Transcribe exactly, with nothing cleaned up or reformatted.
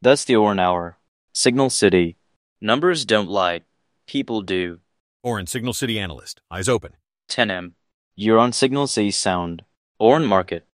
That's the Orin Hour. Signal City. Numbers don't lie. People do. Orin, Signal City analyst. Eyes open. ten M. You're on Signal City Sound. Orin Market.